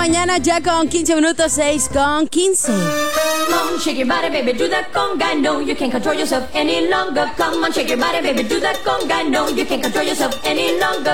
mañana, ya con 15 minutos, 6:15. Come on, shake your body, baby, do that conga. No, you can't control yourself any longer. Come on, shake your body, baby, do that conga. No, you can't control yourself any longer.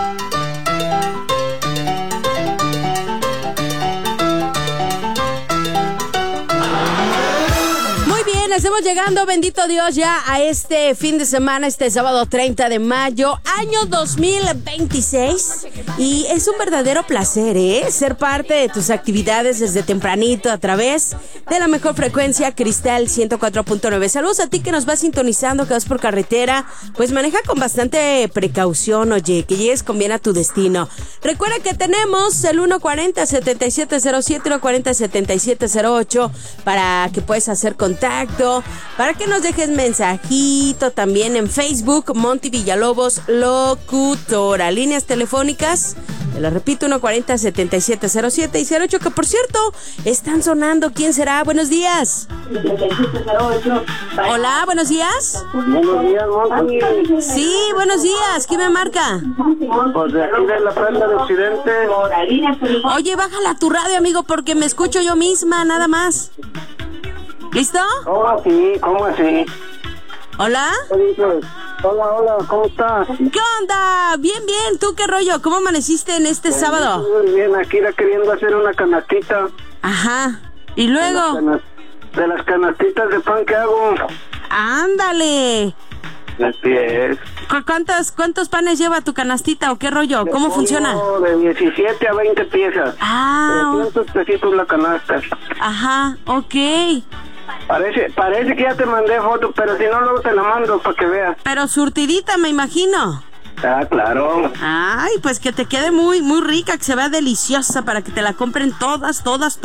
Estamos llegando, bendito Dios, ya a este fin de semana, este sábado 30 de mayo, año 2026. Y es un verdadero placer, ser parte de tus actividades desde tempranito a través de la mejor frecuencia, Cristal 104.9. Saludos a ti que nos vas sintonizando, que vas por carretera. Pues maneja con bastante precaución, oye, que llegues con bien a tu destino. Recuerda que tenemos el 140-7707, 140-7708 para que puedas hacer contacto, para que nos dejes mensajito también en Facebook, Monty Villalobos Locutora. Líneas telefónicas, te lo repito, 140-7707 y 08, que por cierto, están sonando. ¿Quién será? Buenos días. 7708. Hola, buenos días. Buenos días, Monty. Sí, buenos días. ¿Quién me marca? Pues de aquí de la planta de Occidente. Oye, bájala tu radio, amigo, porque me escucho yo misma, nada más. ¿Listo? ¿Cómo así? ¿Cómo así? ¿Hola? Hola, ¿cómo estás? ¿Qué onda? Bien, ¿tú qué rollo? ¿Cómo amaneciste en este sábado? Muy bien, aquí queriendo hacer una canastita. Ajá, ¿y luego? De las canastitas de pan que hago. ¡Ándale! Así es. ¿Cuántos panes lleva tu canastita o qué rollo? ¿Cómo funciona? De 17 a 20 piezas. Ah. 300 pesitos la canasta. Ajá, ok. Parece que ya te mandé foto, pero si no, luego te la mando para que veas. Pero surtidita, me imagino. Ah, claro. Ay, pues que te quede muy, muy rica, que se vea deliciosa para que te la compren todas.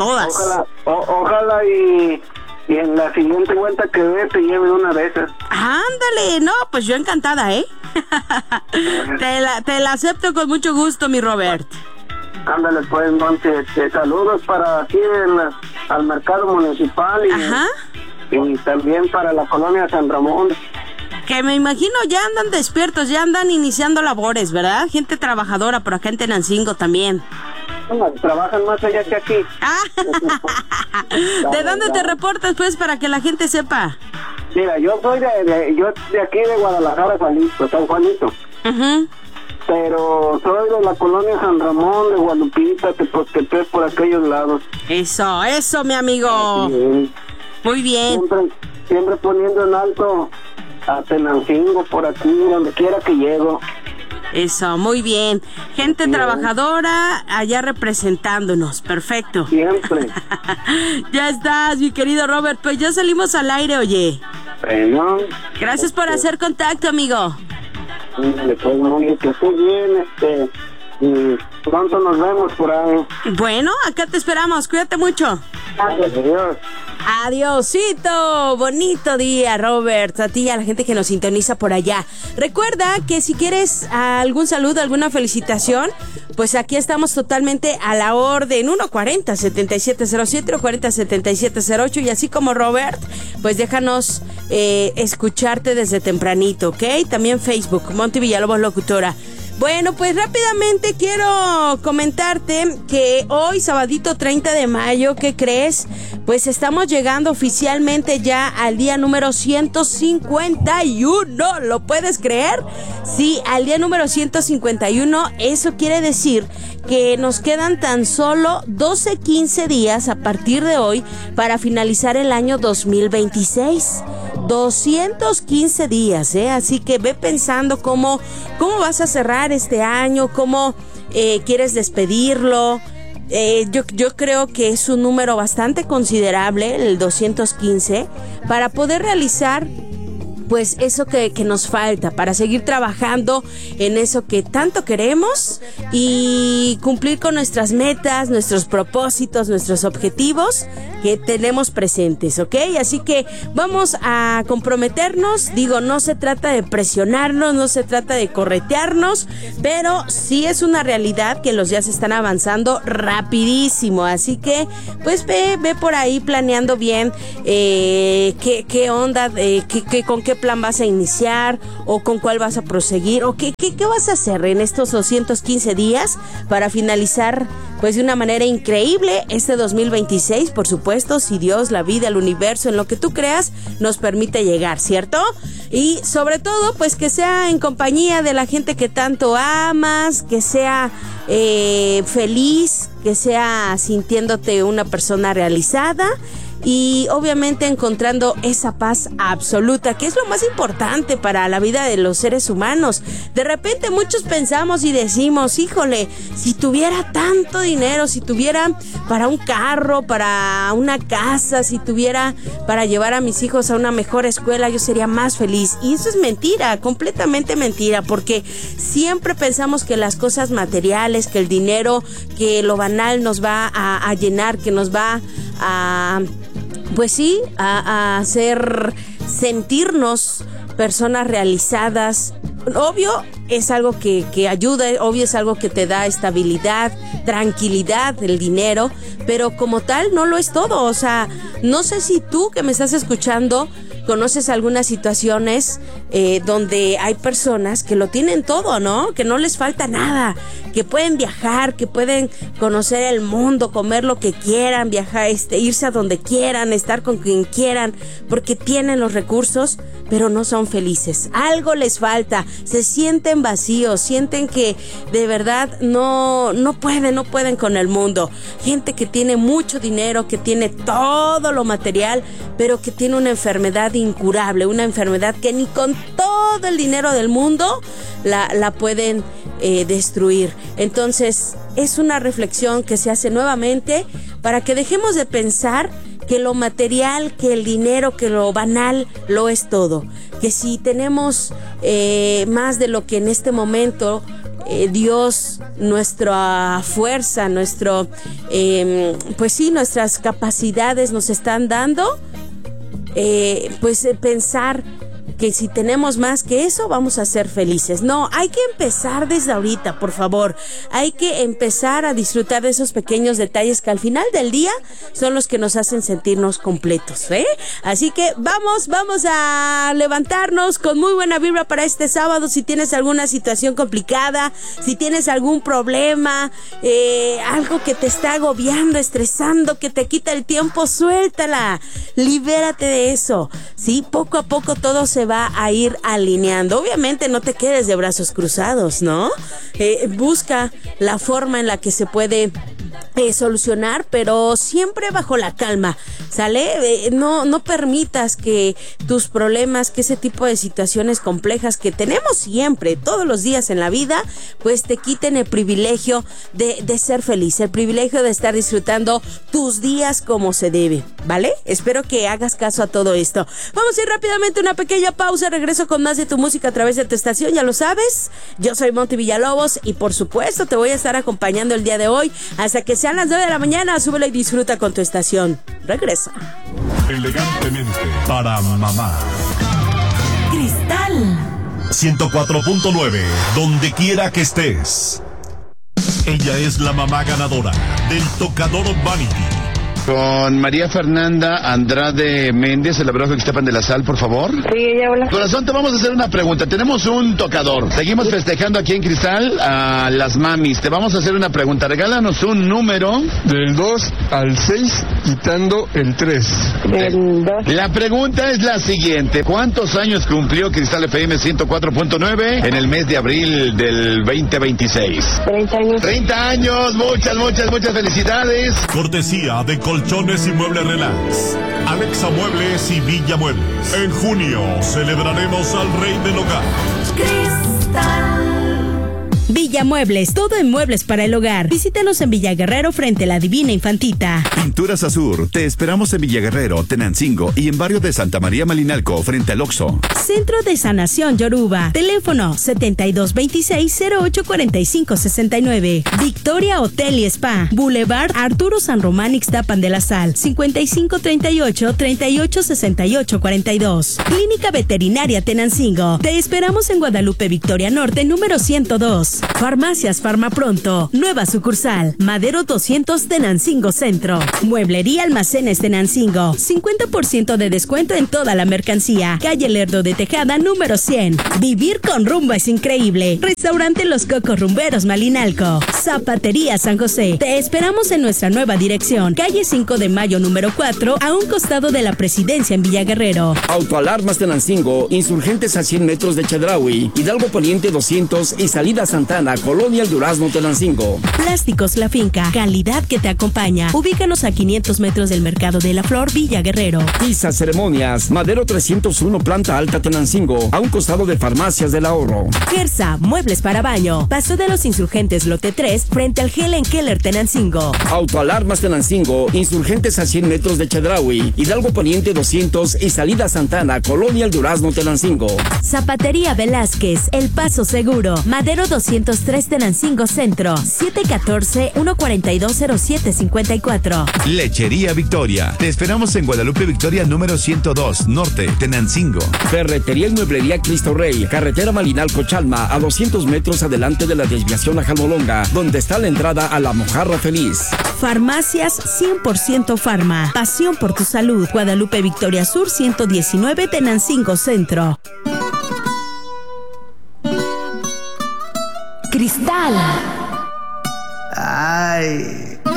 Ojalá y en la siguiente vuelta que ve te lleve una de esas. Ándale, no, pues yo encantada, te la acepto con mucho gusto, mi Robert. Ándale, pues, entonces, saludos para aquí al mercado municipal y también para la colonia San Ramón. Que me imagino ya andan despiertos, ya andan iniciando labores, ¿verdad? Gente trabajadora por acá en Tenancingo también. Trabajan más allá que aquí. ¿De dónde te reportas, pues, para que la gente sepa? Mira, yo soy de aquí de Guadalajara, Jalisco, San Juanito. Pero soy de la colonia San Ramón, de Guadalupita, Tepozquepec, por aquellos lados. Eso, mi amigo. Muy bien. Siempre poniendo en alto a Tenancingo, por aquí, donde quiera que llego. Eso, muy bien. Gente trabajadora allá representándonos. Perfecto. Siempre. Ya estás, mi querido Robert. Pues ya salimos al aire, oye. Bueno. Gracias por hacer contacto, amigo. Pues muy que estés bien, y pronto nos vemos por ahí. Bueno, acá te esperamos. Cuídate mucho. Adiós. Adiosito, bonito día, Robert, a ti y a la gente que nos sintoniza por allá. Recuerda que si quieres algún saludo, alguna felicitación, pues aquí estamos totalmente a la orden. 140-7707, 140-7708, y así como Robert, pues déjanos escucharte desde tempranito, ¿ok? También Facebook, Monty Villalobos Locutora. Bueno, pues rápidamente quiero comentarte que hoy, sabadito 30 de mayo, ¿qué crees? Pues estamos llegando oficialmente ya al día número 151, ¿lo puedes creer? Sí, al día número 151, eso quiere decir que nos quedan tan solo 15 días a partir de hoy para finalizar el año 2026. 215 días, así que ve pensando cómo vas a cerrar este año, cómo quieres despedirlo. Yo creo que es un número bastante considerable, el 215, para poder realizar pues eso que nos falta, para seguir trabajando en eso que tanto queremos y cumplir con nuestras metas, nuestros propósitos, nuestros objetivos que tenemos presentes, ¿ok? Así que vamos a comprometernos. Digo, no se trata de presionarnos, no se trata de corretearnos, pero sí es una realidad que los días están avanzando rapidísimo, así que pues ve por ahí planeando bien qué onda, con qué plan vas a iniciar o con cuál vas a proseguir o qué vas a hacer en estos 215 días para finalizar pues de una manera increíble este 2026, por supuesto, si Dios, la vida, el universo, en lo que tú creas, nos permite llegar, ¿cierto? Y sobre todo, pues que sea en compañía de la gente que tanto amas, que sea feliz, que sea sintiéndote una persona realizada y obviamente encontrando esa paz absoluta, que es lo más importante para la vida de los seres humanos. De repente muchos pensamos y decimos, híjole, si tuviera tanto dinero, si tuviera para un carro, para una casa, si tuviera para llevar a mis hijos a una mejor escuela, yo sería más feliz. Y eso es mentira, completamente mentira, porque siempre pensamos que las cosas materiales, que el dinero, que lo banal nos va a llenar, que nos va a pues sí, a hacer sentirnos personas realizadas. Obvio es algo que ayuda, obvio es algo que te da estabilidad, tranquilidad, el dinero, pero como tal no lo es todo. O sea, no sé si tú que me estás escuchando conoces algunas situaciones donde hay personas que lo tienen todo, ¿no? Que no les falta nada, que pueden viajar, que pueden conocer el mundo, comer lo que quieran, viajar, irse a donde quieran, estar con quien quieran, porque tienen los recursos, pero no son felices. Algo les falta, se sienten vacíos, sienten que de verdad no pueden con el mundo. Gente que tiene mucho dinero, que tiene todo lo material, pero que tiene una enfermedad incurable, una enfermedad que ni con todo el dinero del mundo la pueden destruir. Entonces es una reflexión que se hace nuevamente para que dejemos de pensar que lo material, que el dinero, que lo banal lo es todo, que si tenemos más de lo que en este momento Dios, nuestra fuerza, pues sí, nuestras capacidades nos están dando, pues pensar que si tenemos más que eso vamos a ser felices. No, hay que empezar desde ahorita, por favor. Hay que empezar a disfrutar de esos pequeños detalles que al final del día son los que nos hacen sentirnos completos, ¿eh? Así que vamos a levantarnos con muy buena vibra para este sábado. Si tienes alguna situación complicada, si tienes algún problema, algo que te está agobiando, estresando, que te quita el tiempo, suéltala, libérate de eso, ¿sí? Poco a poco todo se va a ir alineando. Obviamente no te quedes de brazos cruzados, ¿no? Busca la forma en la que se puede solucionar, pero siempre bajo la calma, ¿sale? No permitas que tus problemas, que ese tipo de situaciones complejas que tenemos siempre, todos los días en la vida, pues te quiten el privilegio de ser feliz, el privilegio de estar disfrutando tus días como se debe, ¿vale? Espero que hagas caso a todo esto. Vamos a ir rápidamente a una pequeña pausa, regreso con más de tu música a través de tu estación, ya lo sabes, yo soy Monty Villalobos y por supuesto te voy a estar acompañando el día de hoy hasta que sean las 9 de la mañana, súbelo y disfruta con tu estación. Regresa. Elegantemente para mamá. Cristal 104.9, donde quiera que estés. Ella es la mamá ganadora del Tocador Vanity. Con María Fernanda Andrade Méndez, el laboratorio de Ixtapan de la Sal, por favor. Sí, ella habla. Corazón, te vamos a hacer una pregunta. Tenemos un tocador. Seguimos festejando aquí en Cristal a las mamis. Te vamos a hacer una pregunta. Regálanos un número. Del 2 al 6, quitando el 3. Del 2. La pregunta es la siguiente. ¿Cuántos años cumplió Cristal FM 104.9 en el mes de abril del 2026? 30 años. 30 años. Muchas felicidades. Cortesía de Colchones y Muebles Relax, Alexa Muebles y Villa Muebles. En junio celebraremos al rey del hogar. Cristal Villa Muebles, todo en muebles para el hogar. Visítanos en Villa Guerrero frente a la Divina Infantita. Pinturas Azur, te esperamos en Villa Guerrero, Tenancingo y en barrio de Santa María Malinalco frente al Oxxo. Centro de Sanación Yoruba, teléfono 7226-084569. Victoria Hotel y Spa, Boulevard Arturo San Román Ixtapan de la Sal, 5538-386842. Clínica Veterinaria Tenancingo, te esperamos en Guadalupe Victoria Norte, número 102. Farmacias Farmapronto, nueva sucursal, Madero 200 Tenancingo Centro. Mueblería Almacenes Tenancingo, 50% de descuento en toda la mercancía. Calle Lerdo de Tejada, número 100. Vivir con rumbo es increíble. Restaurante Los Cocos Rumberos Malinalco. Zapatería San José. Te esperamos en nuestra nueva dirección. Calle 5 de Mayo, número 4, a un costado de la Presidencia en Villaguerrero. Autoalarmas Tenancingo, Insurgentes a 100 metros de Chedraui, Hidalgo Poniente 200 y Salida Santana, Colonia El Durazno, Tenancingo. Plásticos La Finca, calidad que te acompaña. Ubícanos a 500 metros del Mercado de la Flor, Villaguerrero. Pisa Ceremonias, Madero 301, Planta Alta, Tenancingo, a un costado de Farmacias del Ahorro. Gersa, muebles para baño, Paso de los Insurgentes, lote 3, frente al Helen Keller, Tenancingo. Autoalarmas Tenancingo, Insurgentes a 100 metros de Chedraui, Hidalgo Poniente 200 y Salida Santana, Colonia El Durazno, Tenancingo. Zapatería Velázquez, El Paso Seguro, Madero 203, Tenancingo Centro, 714-142-0754. Lechería Victoria. Te esperamos en Guadalupe Victoria número 102, Norte, Tenancingo. Ferretería y Mueblería Cristo Rey, carretera Malinalco Chalma, a 200 metros adelante de la desviación a Jalmolonga, donde está la entrada a La Mojarra Feliz. Farmacias 100% Farma, pasión por tu salud. Guadalupe Victoria Sur 119, Tenancingo Centro. Cristal. Ay.